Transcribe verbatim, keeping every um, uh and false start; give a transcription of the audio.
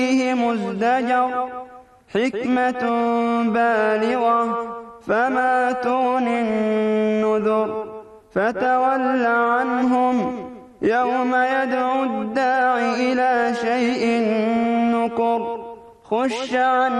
مزدجر حكمة بالغة فما تغني النذر فتول عنهم يوم يدعو الداع إلى شيء نكر خش عن